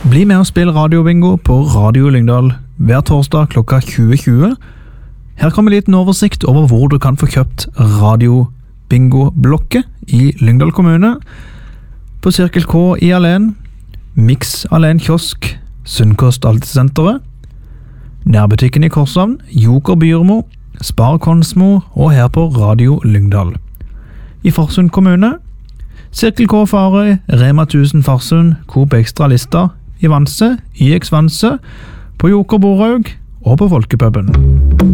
Bli med og spill radiobingo på Radio Lyngdal hver torsdag klokka 20.20. Her kommer en liten oversikt over hvor du kan få kjøpt radiobingo-blokket i Lyngdal kommune. På Cirkel K i Alen, Mix Alen Kiosk, Sunnkost Altesenteret, nærbutikken i Korshavn, Joker Byrmo, Spar Konsmo og her på Radio Lyngdal. I Farsund kommune, Cirkel K Farøy, Rema 1000 Farsund, Coop Extra Lista, i Vanse, YX Vanse, på Joker Borhaug og på Folkepuben.